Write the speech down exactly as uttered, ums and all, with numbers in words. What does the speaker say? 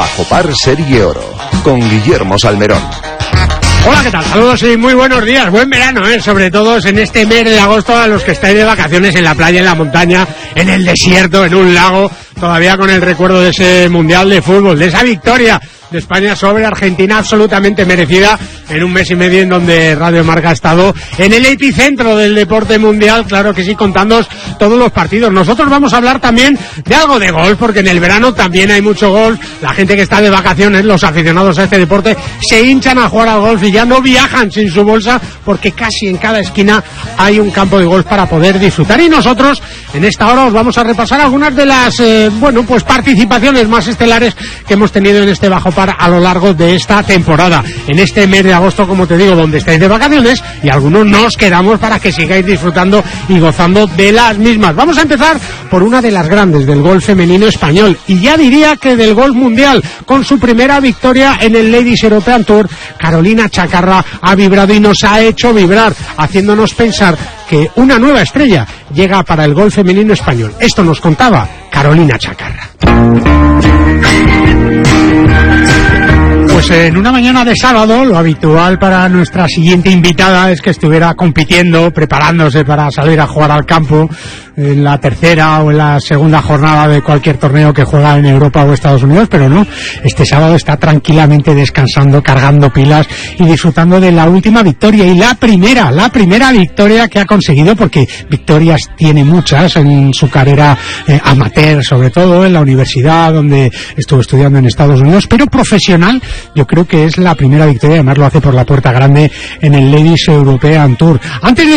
Bajo Par Serie Oro, con Guillermo Salmerón. Hola, ¿qué tal? Saludos y muy buenos días. Buen verano, ¿eh? Sobre todo en este mes de agosto, a los que estáis de vacaciones en la playa, en la montaña, en el desierto, en un lago, todavía con el recuerdo de ese Mundial de Fútbol, de esa victoria de España sobre Argentina, absolutamente merecida, en un mes y medio en donde Radio Marca ha estado en el epicentro del deporte mundial, claro que sí, contándoos todos los partidos. Nosotros vamos a hablar también de algo de golf, porque en el verano también hay mucho golf. La gente que está de vacaciones, los aficionados a este deporte, se hinchan a jugar al golf y ya no viajan sin su bolsa, porque casi en cada esquina hay un campo de golf para poder disfrutar. Y nosotros, en esta hora, os vamos a repasar algunas de las, eh, bueno, pues participaciones más estelares que hemos tenido en este Bajo Par a lo largo de esta temporada, en este mes de agosto, como te digo, donde estáis de vacaciones, y algunos nos quedamos para que sigáis disfrutando y gozando de las mismas. Vamos a empezar por una de las grandes del golf femenino español, y ya diría que del golf mundial, con su primera victoria en el Ladies European Tour. Carolina Chacarra ha vibrado y nos ha hecho vibrar, haciéndonos pensar que una nueva estrella llega para el golf femenino español. Esto nos contaba Carolina Chacarra. Pues en una mañana de sábado, lo habitual para nuestra siguiente invitada es que estuviera compitiendo, preparándose para salir a jugar al campo en la tercera o en la segunda jornada de cualquier torneo que juega en Europa o Estados Unidos, pero no, este sábado está tranquilamente descansando, cargando pilas y disfrutando de la última victoria, y la primera, la primera victoria que ha conseguido, porque victorias tiene muchas en su carrera eh, amateur, sobre todo en la universidad donde estuvo estudiando en Estados Unidos, pero profesional. Yo creo que es la primera victoria, además lo hace por la puerta grande en el Ladies European Tour. Antes de